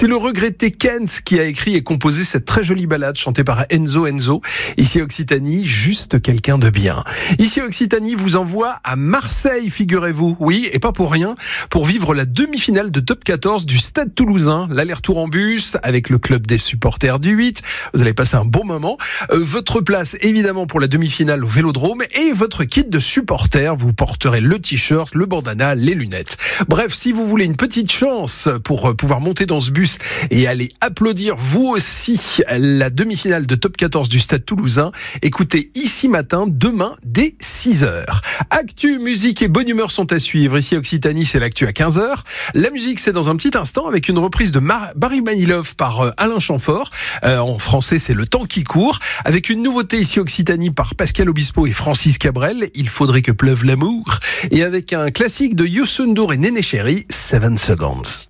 C'est le regretté Kent qui a écrit et composé cette très jolie ballade chantée par Enzo. Ici Occitanie, juste quelqu'un de bien. Ici Occitanie vous envoie à Marseille, figurez-vous. Oui, et pas pour rien, pour vivre la demi-finale de Top 14 du Stade Toulousain. L'aller-retour en bus avec le club des supporters du 8. Vous allez passer un bon moment. Votre place, évidemment, pour la demi-finale au Vélodrome et votre kit de supporter. Vous porterez le t-shirt, le bandana, les lunettes. Bref, si vous voulez une petite chance pour pouvoir monter dans ce bus et aller applaudir vous aussi la demi-finale de Top 14 du Stade Toulousain, écoutez Ici Matin, demain dès 6h. Actu, musique et bonne humeur sont à suivre. Ici Occitanie, c'est l'actu à 15h. La musique, c'est dans un petit instant avec une reprise de Barry Manilow par Alain Chamfort. En français, c'est Le temps qui court. Avec une nouveauté ici Occitanie par Pascal Obispo et Francis Cabrel, Il faudrait que pleuve l'amour. Et avec un classique de Youssou N'Dour et Néné Chéri, 7 Seconds.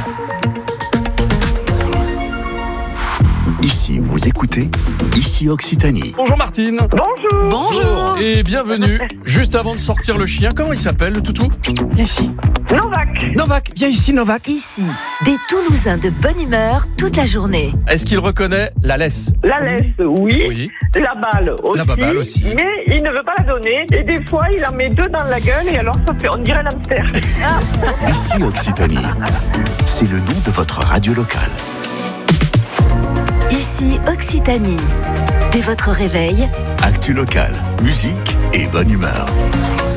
Ici, vous écoutez Ici Occitanie. Bonjour Martine. Bonjour. Bonjour. Et bienvenue. Juste avant de sortir le chien, comment il s'appelle le toutou? Ici. Novak, viens ici Novak. Ici, des Toulousains de bonne humeur toute la journée. Est-ce qu'il reconnaît la laisse? La laisse, oui. Oui. La balle aussi. La baballe aussi. Mais il ne veut pas la donner. Et des fois, il en met 2 dans la gueule et alors ça fait, on dirait l'hamster. Ici Occitanie, c'est le nom de votre radio locale. Ici Occitanie. Dès votre réveil, Actu locale, musique et bonne humeur.